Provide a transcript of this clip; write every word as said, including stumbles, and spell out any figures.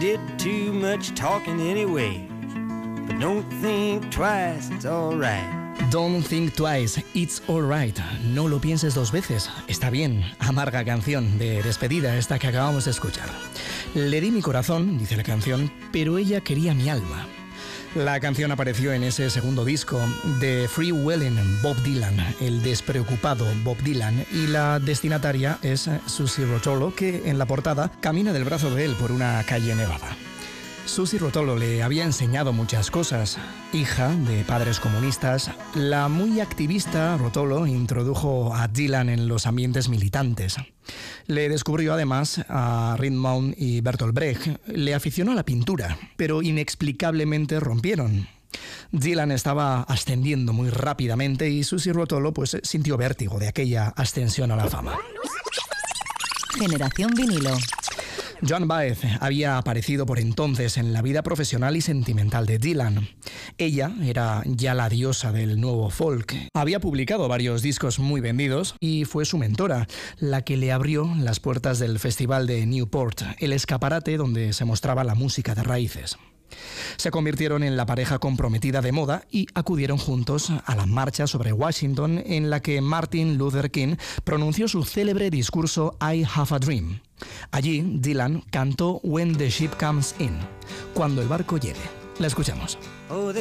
did too much talking anyway. But don't think twice, it's alright. Don't think twice, it's alright. No lo pienses dos veces, está bien. Amarga canción de despedida esta que acabamos de escuchar. Le di mi corazón, dice la canción, pero ella quería mi alma. La canción apareció en ese segundo disco de Free Willin' Bob Dylan, el despreocupado Bob Dylan, y la destinataria es Susie Rotolo, que en la portada camina del brazo de él por una calle nevada. Susie Rotolo le había enseñado muchas cosas. Hija de padres comunistas, la muy activista Rotolo introdujo a Dylan en los ambientes militantes. Le descubrió además a Rimbaud y Bertolt Brecht. Le aficionó a la pintura, pero inexplicablemente rompieron. Dylan estaba ascendiendo muy rápidamente y Susie Rotolo pues sintió vértigo de aquella ascensión a la fama. Generación vinilo. Joan Baez había aparecido por entonces en la vida profesional y sentimental de Dylan. Ella era ya la diosa del nuevo folk. Había publicado varios discos muy vendidos y fue su mentora, la que le abrió las puertas del Festival de Newport, el escaparate donde se mostraba la música de raíces. Se convirtieron en la pareja comprometida de moda y acudieron juntos a la marcha sobre Washington en la que Martin Luther King pronunció su célebre discurso I Have a Dream. Allí, Dylan cantó When the Ship Comes In, cuando el barco llegue. La escuchamos. Oh, the